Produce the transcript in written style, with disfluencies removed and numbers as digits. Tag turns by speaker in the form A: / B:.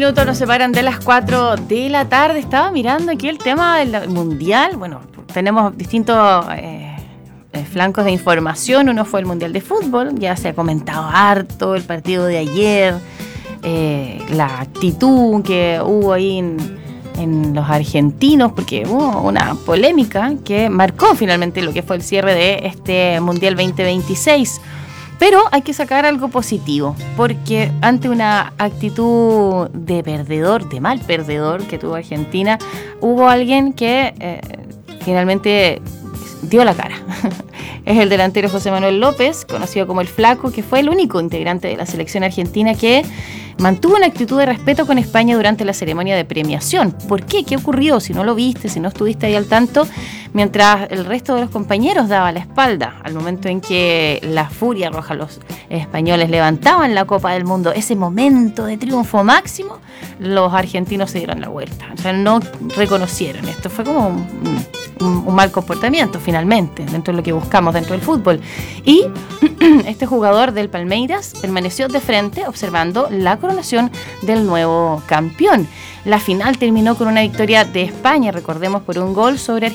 A: Minutos nos separan de las 4 de la tarde. Estaba mirando aquí el tema del mundial. Bueno, tenemos distintos flancos de información. Uno fue el mundial de fútbol, ya se ha comentado harto el partido de ayer, la actitud que hubo ahí en los argentinos, porque hubo una polémica que marcó finalmente lo que fue el cierre de este mundial 2026. Pero hay que sacar algo positivo, porque ante una actitud de perdedor, de mal perdedor que tuvo Argentina, hubo alguien que finalmente dio la cara. Es el delantero José Manuel López, conocido como el Flaco, que fue el único integrante de la selección argentina que mantuvo una actitud de respeto con España durante la ceremonia de premiación. ¿Por qué? ¿Qué ocurrió? Si no lo viste, si no estuviste ahí al tanto, mientras el resto de los compañeros daba la espalda al momento en que la furia roja, los españoles levantaban la Copa del Mundo, ese momento de triunfo máximo, los argentinos se dieron la vuelta. O sea, no reconocieron. Esto fue como un mal comportamiento finalmente, dentro de lo que buscamos dentro del fútbol. Y este jugador del Palmeiras permaneció de frente observando la coronación del nuevo campeón. La final terminó con una victoria de España, recordemos, por un gol sobre Argentina.